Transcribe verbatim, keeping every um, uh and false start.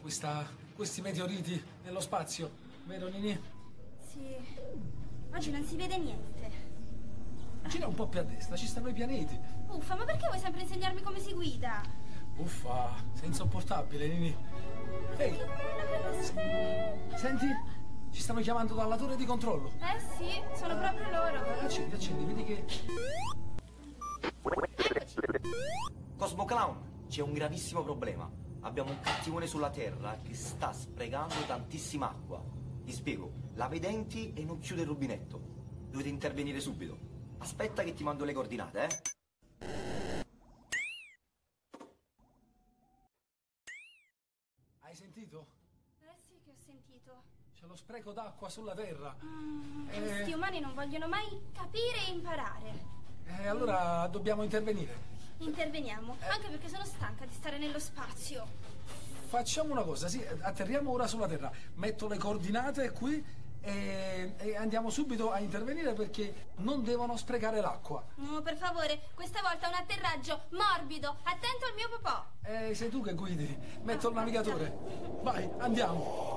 questa, questi meteoriti nello spazio, vero Nini? Sì. Oggi non si vede niente. Gira un po' più a destra, ci stanno i pianeti. Uffa, ma perché vuoi sempre insegnarmi come si guida? Uffa, sei insopportabile, Nini. Ehi, senti? Ci stanno chiamando dalla torre di controllo. Eh sì, sono proprio loro. Accendi, accendi, vedi che... Eccoci. Cosmo Clown, c'è un gravissimo problema. Abbiamo un cattivone sulla Terra che sta sprecando tantissima acqua. Ti spiego, lava i denti e non chiude il rubinetto. Dovete intervenire subito. Aspetta che ti mando le coordinate, eh? Hai sentito? Eh sì che ho sentito. C'è lo spreco d'acqua sulla Terra. Mm, Eh. Questi umani non vogliono mai capire e imparare. E allora dobbiamo intervenire. Interveniamo, anche perché sono stanca di stare nello spazio. Facciamo una cosa, sì, atterriamo ora sulla Terra. Metto le coordinate qui e, e andiamo subito a intervenire perché non devono sprecare l'acqua. Oh, per favore, questa volta un atterraggio morbido. Attento al mio popò. Eh, sei tu che guidi. Metto il navigatore. Vai, andiamo.